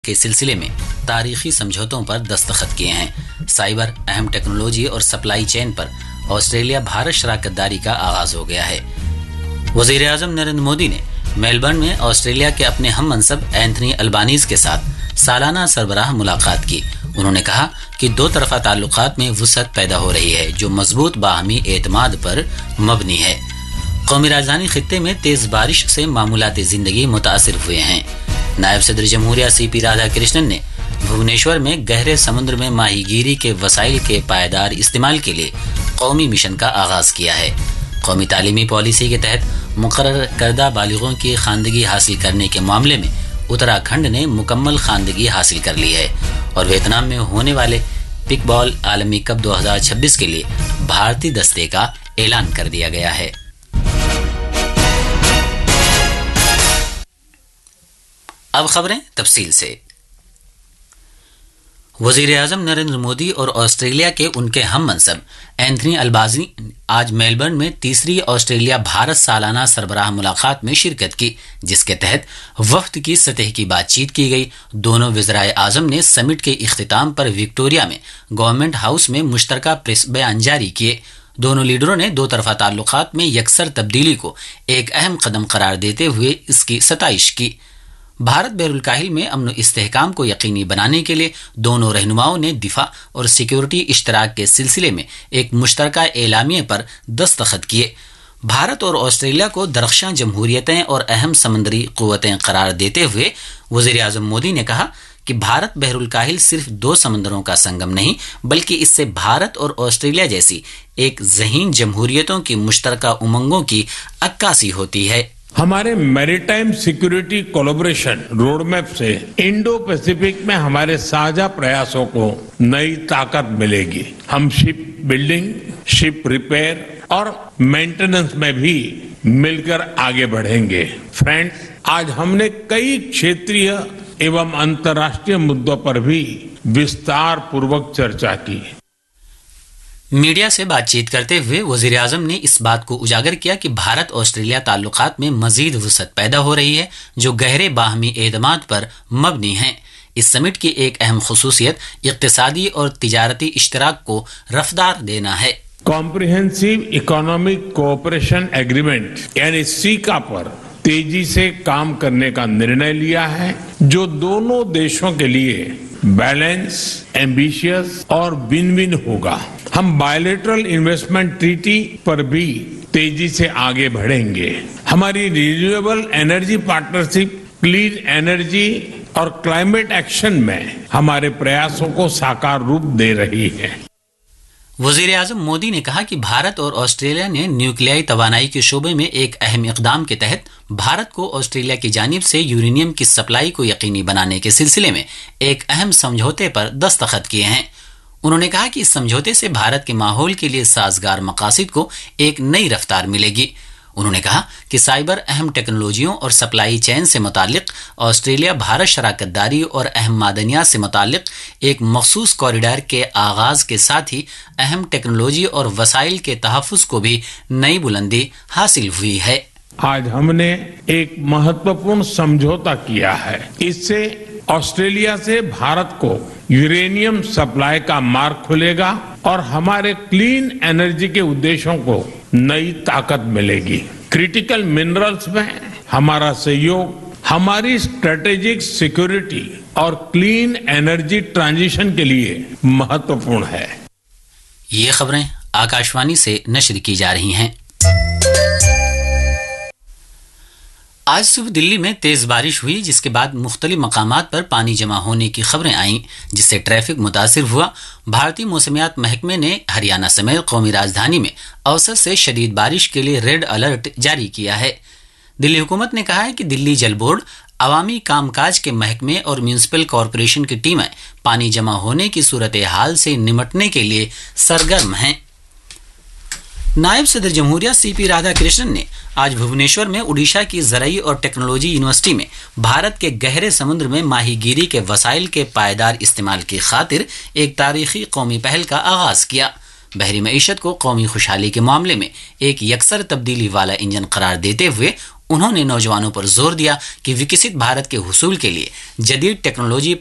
کے سلسلے میں تاریخی سمجھوتوں پر دستخط کیے ہیں۔ سائبر، اہم ٹیکنالوجی اور سپلائی چین پر آسٹریلیا بھارت شراکت داری کا آغاز ہو گیا ہے۔ وزیر اعظم نریندر مودی نے میلبرن میں آسٹریلیا کے اپنے ہم منصب اینتھنی البانیز کے ساتھ سالانہ سربراہ ملاقات کی۔ انہوں نے کہا کہ دو طرفہ تعلقات میں وسعت پیدا ہو رہی ہے جو مضبوط باہمی اعتماد پر مبنی ہے۔ قومی راجدھانی خطے میں تیز بارش سے معمولات زندگی متاثر ہوئے ہیں۔ نائب صدر جمہوریہ سی پی رادھا کرشنن نے بھونیشور میں گہرے سمندر میں ماہی گیری کے وسائل کے پائیدار استعمال کے لیے قومی مشن کا آغاز کیا ہے۔ قومی تعلیمی پالیسی کے تحت مقرر کردہ بالغوں کی خواندگی حاصل کرنے کے معاملے میں اتراکھنڈ نے مکمل خواندگی حاصل کر لی ہے اور ویتنام میں ہونے والے پک بال عالمی کپ 2026 کے لیے بھارتی دستے کا اعلان کر دیا گیا ہے۔ اب خبریں تفصیل سے۔ وزیر اعظم نریندر مودی اور آسٹریلیا کے ان کے ہم منصب اینتھنی البانیزی آج میلبرن میں تیسری آسٹریلیا بھارت سالانہ سربراہ ملاقات میں شرکت کی، جس کے تحت وفد کی سطح کی بات چیت کی گئی۔ دونوں وزرائے اعظم نے سمٹ کے اختتام پر وکٹوریہ میں گورنمنٹ ہاؤس میں مشترکہ پریس بیان جاری کیے۔ دونوں لیڈروں نے دو طرفہ تعلقات میں یکسر تبدیلی کو ایک اہم قدم قرار دیتے ہوئے اس کی ستائش کی۔ بھارت بحر الکاہل میں امن و استحکام کو یقینی بنانے کے لیے دونوں رہنماؤں نے دفاع اور سیکیورٹی اشتراک کے سلسلے میں ایک مشترکہ اعلامیے پر دستخط کیے۔ بھارت اور آسٹریلیا کو درخشاں جمہوریتیں اور اہم سمندری قوتیں قرار دیتے ہوئے وزیر اعظم مودی نے کہا کہ بھارت بحر الکاہل صرف دو سمندروں کا سنگم نہیں بلکہ اس سے بھارت اور آسٹریلیا جیسی ایک ذہین جمہوریتوں کی مشترکہ امنگوں کی عکاسی ہوتی ہے۔ ہمارے maritime security collaboration road map سے انڈو پیسفک میں ہمارے ساجھا پریاسوں کو نئی طاقت ملے گی۔ ہم شپ بلڈنگ، شپ ریپیئر اور مینٹیننس میں بھی مل کر آگے بڑھیں گے۔ فرینڈز، آج ہم نے کئی چھیتریہ ایوم انترراشٹریہ مدوں پر بھی وستار پوروک چرچا کی۔ میڈیا سے بات چیت کرتے ہوئے وزیر اعظم نے اس بات کو اجاگر کیا کہ بھارت آسٹریلیا تعلقات میں مزید وسعت پیدا ہو رہی ہے جو گہرے باہمی اعتماد پر مبنی ہیں۔ اس سمٹ کی ایک اہم خصوصیت اقتصادی اور تجارتی اشتراک کو رفتار دینا ہے۔ کمپریہنسو اکنامک کوآپریشن ایگریمنٹ یعنی سیکا پر تیزی سے کام کرنے کا نرنے لیا ہے جو دونوں دیشوں کے لیے بیلنس، ایمبیشیس اور ون ون ہوگا۔ ہم بائیلیٹرل انویسٹمنٹ ٹریٹی پر بھی تیزی سے آگے بڑھیں گے۔ ہماری renewable energy partnership clean energy اور کلائمیٹ ایکشن میں ہمارے پریاسوں کو ساکار روپ دے رہی ہے۔ وزیر اعظم مودی نے کہا کہ بھارت اور آسٹریلیا نے نیوکلیائی توانائی کے شعبے میں ایک اہم اقدام کے تحت بھارت کو آسٹریلیا کی جانب سے یورینیم کی سپلائی کو یقینی بنانے کے سلسلے میں ایک اہم سمجھوتے پر دستخط کیے ہیں۔ انہوں نے کہا کہ اس سمجھوتے سے بھارت کے ماحول کے لیے سازگار مقاصد کو ایک نئی رفتار ملے گی۔ انہوں نے کہا کہ سائبر، اہم ٹیکنالوجیوں اور سپلائی چین سے متعلق آسٹریلیا بھارت شراکت داری اور اہم معدنیات سے متعلق ایک مخصوص کوریڈور کے آغاز کے ساتھ ہی اہم ٹیکنالوجی اور وسائل کے تحفظ کو بھی نئی بلندی حاصل ہوئی ہے۔ آج ہم نے ایک مہتوپورن سمجھوتا کیا ہے۔ اس سے آسٹریلیا سے بھارت کو یورینیم سپلائی کا مارگ کھلے گا اور ہمارے کلین انرجی کے ادیشوں کو نئی طاقت ملے گی۔ کریٹیکل منرلز میں ہمارا سہیوگ ہماری اسٹریٹجک سیکورٹی اور کلین انرجی ٹرانزیشن کے لیے مہتوپورن ہے۔ یہ خبریں آکاشوانی سے نشر کی جا رہی ہیں۔ آج صبح دلی میں تیز بارش ہوئی جس کے بعد مختلف مقامات پر پانی جمع ہونے کی خبریں آئیں جس سے ٹریفک متاثر ہوا۔ بھارتی موسمیات محکمے نے ہریانہ سمیت قومی راجدھانی میں اوسط سے شدید بارش کے لیے ریڈ الرٹ جاری کیا ہے۔ دلی حکومت نے کہا ہے کہ دلی جل بورڈ، عوامی کام کاج کے محکمے اور میونسپل کارپوریشن کی ٹیمیں پانی جمع ہونے کی صورتحال سے نمٹنے کے لیے سرگرم ہیں۔ نائب صدر جمہوریہ سی پی رادھا کرشنن نے آج بھونیشور میں اڈیشہ کی زرعی اور ٹیکنالوجی یونیورسٹی میں بھارت کے گہرے سمندر میں ماہی گیری کے وسائل کے پائیدار استعمال کی خاطر ایک تاریخی قومی پہل کا آغاز کیا۔ بحری معیشت کو قومی خوشحالی کے معاملے میں ایک یکسر تبدیلی والا انجن قرار دیتے ہوئے انہوں نے نوجوانوں پر زور دیا کہ وکست بھارت کے حصول کے لیے جدید ٹیکنالوجی